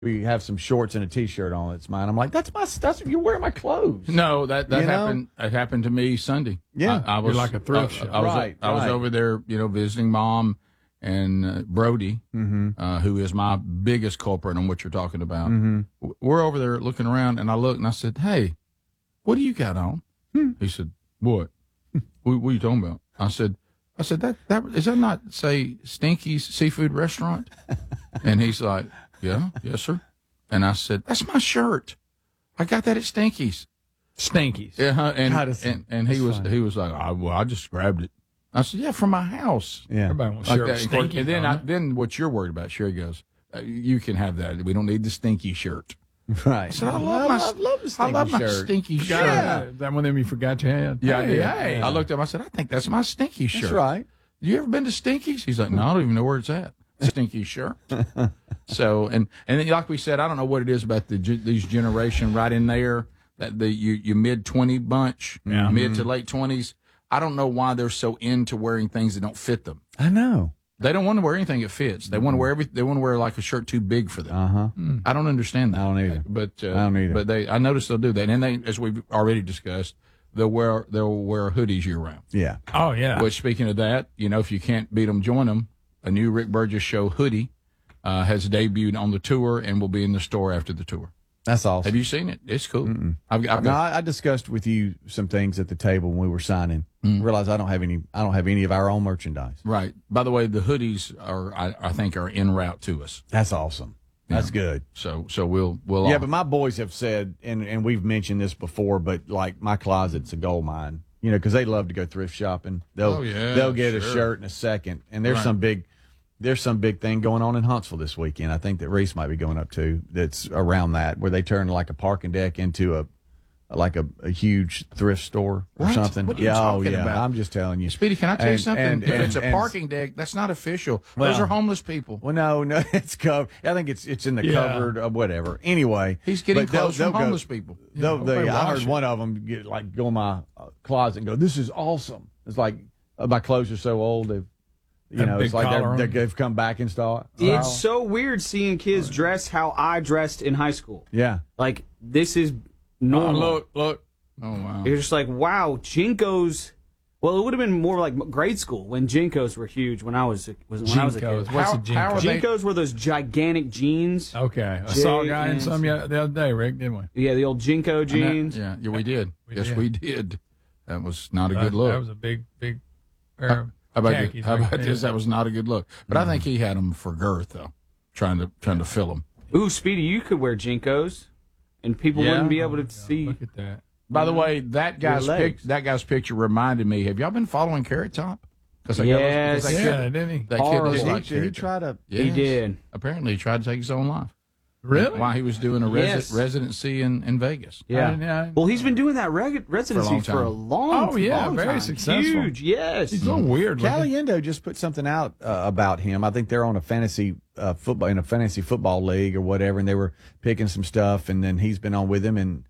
we have some shorts and a T-shirt on. It's mine. I'm like, that's you're wearing my clothes. No, that happened. It happened to me Sunday. Yeah, I was You're like a thrift shop. I was over there, visiting Mom and Brody, who is my biggest culprit on what you're talking about. We're over there looking around, and I looked and I said, "Hey, what do you got on?" He said, "What? What are you talking about?" I said, that is that not say Stinky's Seafood Restaurant? And he's like, "Yeah, yes, sir." And I said, "That's my shirt. I got that at Stinky's." Stinkies. Yeah, and he was funny. he was like, I just grabbed it. I said, "Yeah, from my house." Yeah. Everybody wants Like shirt that. with Stinkies And then on it. then what you're worried about? Sherry goes, "You can have that. We don't need the stinky shirt." Right. I said, "I love the stinky shirt. stinky shirt." Yeah. Is that one of them you forgot you had? Yeah, I did. Hey. I looked up. I said, "I think that's my stinky shirt." That's right. You ever been to Stinky's? He's like, "No, I don't even know where it's at." Stinky shirt. So and then, like we said, I don't know what it is about these generation right in there that you mid-20 bunch, mid to late 20s. I don't know why they're so into wearing things that don't fit them. I know. They don't want to wear anything that fits. They want to wear They want to wear like a shirt too big for them. I don't understand that. I don't either. But I don't either. But I noticed they'll do that, and they, as we've already discussed, they'll wear hoodies year round. Yeah. Oh, yeah. Which, speaking of that, if you can't beat them, join them. A new Rick Burgess Show hoodie has debuted on the tour and will be in the store after the tour. That's awesome. Have you seen it? It's cool. I discussed with you some things at the table when we were signing. Realized I don't have any of our own merchandise. Right. By the way, the hoodies I think are en route to us. That's awesome. That's good. So we'll Yeah, but my boys have said, and we've mentioned this before, but like my closet's a gold mine. Because they love to go thrift shopping. They'll get a shirt in a second, and there's some big thing going on in Huntsville this weekend. I think that Reese might be going up to. That's around that, where they turn like a parking deck into a huge thrift store or What? something. What are you talking about? I'm just telling you. Speedy, can I tell you something? If it's a and- parking deck, that's not official. Those are homeless people. Well, no, it's covered. I think it's in the cupboard or whatever. Anyway, He's getting but they'll- clothes from they'll go- homeless people. I heard one of them go in my closet and go, "This is awesome." It's like my clothes are so old they've, it's like they've come back in stock. It's so weird seeing kids dress how I dressed in high school. Yeah. Like, this is normal. Look. Oh, wow. You're just like, wow, Jinkos. Well, it would have been more like grade school when Jinkos were huge when I was a kid. What's a Jinko? How are they- Jinkos were those gigantic jeans. Okay. I saw a guy in some the other day, Rick, didn't we? Yeah, the old Jinko jeans. Yeah, we did. We did. That was not a That good look. was a big pair of How about khakis. this? That was not a good look. But I think he had them for girth, though, trying to fill them. Ooh, Speedy, you could wear Jinkos, and people wouldn't be able to see. Look at that. By the way, that guy's picture reminded me. Have y'all been following Carrot Top? Yes. Didn't he? That kid Horrible. just like Did he Carrot try Top. to? Yes. He did. Apparently, he tried to take his own life. Really? While he was doing a Yes. residency in Vegas. Yeah. Well, he's been doing that residency for a long time. very successful. Huge, yes. He's a little weird looking. Caliendo just put something out about him. I think they're on a fantasy football league or whatever, and they were picking some stuff, and then he's been on with him, and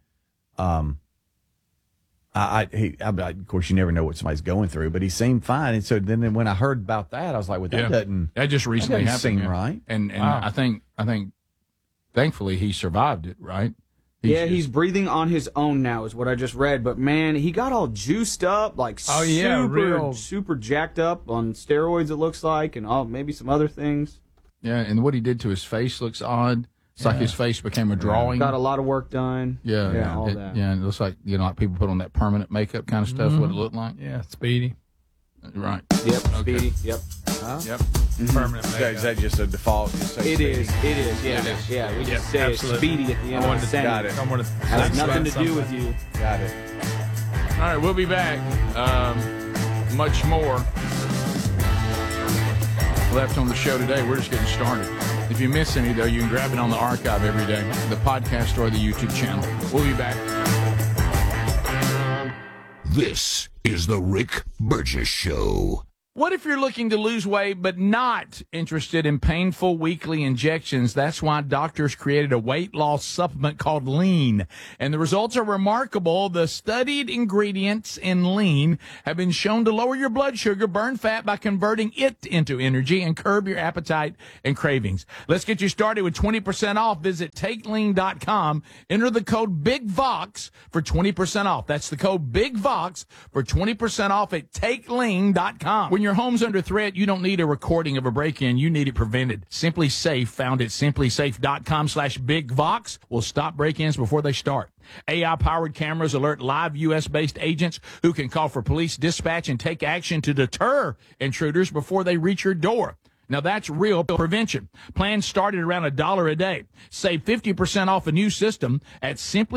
of course, you never know what somebody's going through, but he seemed fine. And so then when I heard about that, I was like, well, that just recently doesn't happened. seem right. And Wow. I think thankfully he survived it, right? He's breathing on his own now, is what I just read. But man, he got all juiced up, like super jacked up on steroids. It looks like, and maybe some other things. Yeah, and what he did to his face looks odd. It's like his face became a drawing. Got a lot of work done. Yeah, all that. Yeah, and it looks like like people put on that permanent makeup kind of stuff. What it looked like. Yeah, Speedy. Right. Yep. Speedy. Yep. Yep. Permanent makeup. Is that just a default? It is. Yeah. Yeah. We just say it's Speedy at the end of the sentence. Got it. Has nothing to do with you. Got it. All right, we'll be back. Much more left on the show today. We're just getting started. If you miss any, though, you can grab it on the archive every day, the podcast or the YouTube channel. We'll be back. This is the Rick Burgess Show. What if you're looking to lose weight but not interested in painful weekly injections? That's why doctors created a weight loss supplement called Lean. And the results are remarkable. The studied ingredients in Lean have been shown to lower your blood sugar, burn fat by converting it into energy, and curb your appetite and cravings. Let's get you started with 20% off. Visit TakeLean.com. Enter the code BIGVOX for 20% off. That's the code BIGVOX for 20% off at TakeLean.com. When your home's under threat, you don't need a recording of a break-in. You need it prevented. Simply Safe, found at simplysafe.com/BigVox, will stop break-ins before they start. AI-powered cameras alert live U.S.-based agents who can call for police dispatch and take action to deter intruders before they reach your door. Now, that's real prevention. Plans start at around $1 a day. Save 50% off a new system at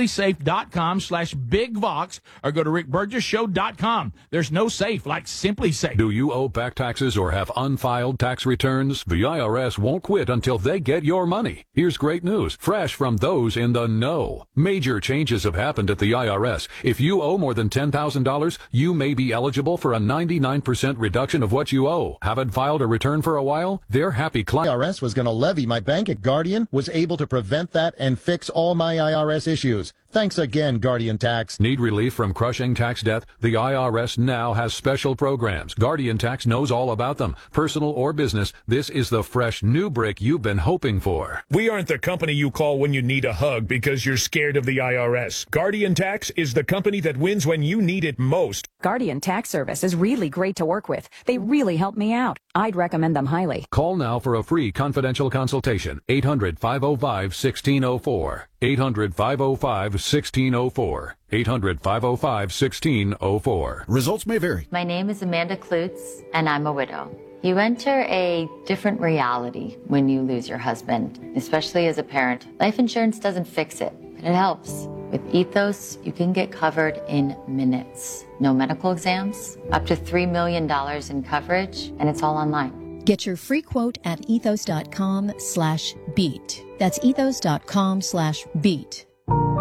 simplysafe.com/BigVox or go to rickburgesshow.com. There's no safe like Simply Safe. Do you owe back taxes or have unfiled tax returns? The IRS won't quit until they get your money. Here's great news, fresh from those in the know. Major changes have happened at the IRS. If you owe more than $10,000, you may be eligible for a 99% reduction of what you owe. Haven't filed a return for a while? Their happy client. IRS was going to levy my bank at Guardian, was able to prevent that and fix all my IRS issues. Thanks again, Guardian Tax. Need relief from crushing tax debt? The IRS now has special programs. Guardian Tax knows all about them. Personal or business, this is the fresh new brick you've been hoping for. We aren't the company you call when you need a hug because you're scared of the IRS. Guardian Tax is the company that wins when you need it most. Guardian Tax Service is really great to work with. They really help me out. I'd recommend them highly. Call now for a free confidential consultation. 800-505-1604. 800-505-1604. 800-505-1604. Results may vary. My name is Amanda Klutz, and I'm a widow. You enter a different reality when you lose your husband, especially as a parent. Life insurance doesn't fix it, but it helps. With Ethos, you can get covered in minutes. No medical exams, up to $3 million in coverage, and it's all online. Get your free quote at ethos.com/beat. That's ethos.com/beat.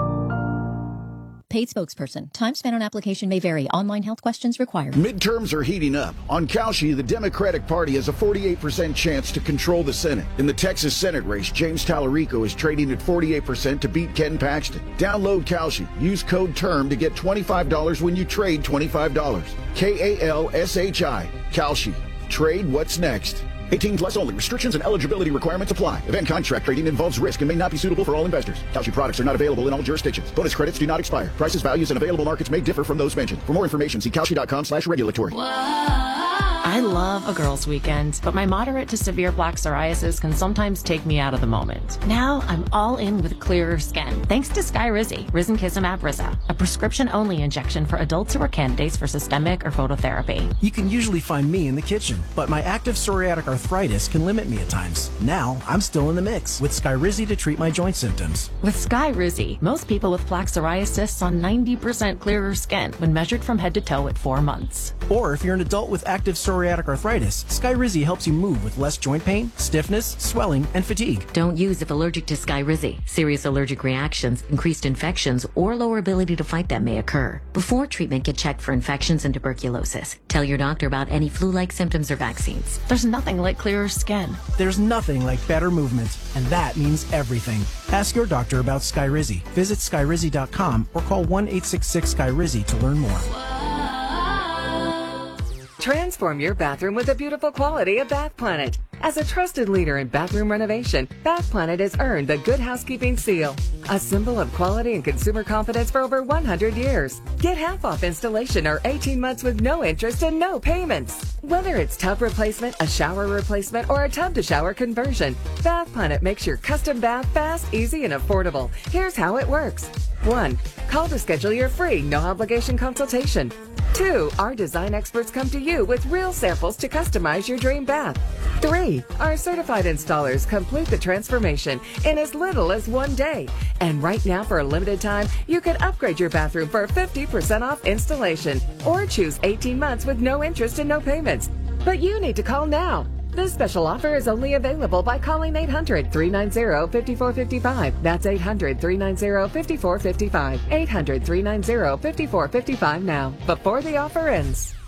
Paid spokesperson. Time spent on application may vary. Online health questions required. Midterms are heating up. On Kalshi, the Democratic Party has a 48% chance to control the Senate. In the Texas Senate race, James Tallarico is trading at 48% to beat Ken Paxton. Download Kalshi. Use code TERM to get $25 when you trade $25. KALSHI. Kalshi. Trade what's next. 18 plus only. Restrictions and eligibility requirements apply. Event contract trading involves risk and may not be suitable for all investors. Kalshi products are not available in all jurisdictions. Bonus credits do not expire. Prices, values, and available markets may differ from those mentioned. For more information, see Kalshi.com/regulatory. I love a girls' weekend, but my moderate to severe plaque psoriasis can sometimes take me out of the moment. Now I'm all in with clearer skin, thanks to Skyrizi, Risankizumab Risa, a prescription-only injection for adults who are candidates for systemic or phototherapy. You can usually find me in the kitchen, but my active psoriatic arthritis can limit me at times. Now I'm still in the mix with Skyrizi to treat my joint symptoms. With Skyrizi, most people with plaque psoriasis saw 90% clearer skin when measured from head to toe at 4 months. Or if you're an adult with active psoriatic arthritis, Skyrizi helps you move with less joint pain, stiffness, swelling, and fatigue. Don't use if allergic to Skyrizi. Serious allergic reactions, increased infections, or lower ability to fight them may occur. Before treatment, get checked for infections and tuberculosis. Tell your doctor about any flu-like symptoms or vaccines. There's nothing like clearer skin. There's nothing like better movement, and that means everything. Ask your doctor about Skyrizi. Visit Skyrizi.com or call 1-866-SKYRIZI to learn more. Transform your bathroom with the beautiful quality of Bath Planet. As a trusted leader in bathroom renovation, Bath Planet has earned the Good Housekeeping seal, a symbol of quality and consumer confidence for over 100 years. Get half off installation or 18 months with no interest and no payments. Whether it's tub replacement, a shower replacement, or a tub-to-shower conversion, Bath Planet makes your custom bath fast, easy, and affordable. Here's how it works. 1. Call to schedule your free, no-obligation consultation. 2. Our design experts come to you with real samples to customize your dream bath. 3. Our certified installers complete the transformation in as little as 1 day. And right now, for a limited time, you can upgrade your bathroom for 50% off installation or choose 18 months with no interest and no payments. But you need to call now. This special offer is only available by calling 800-390-5455. That's 800-390-5455. 800-390-5455 now, before the offer ends.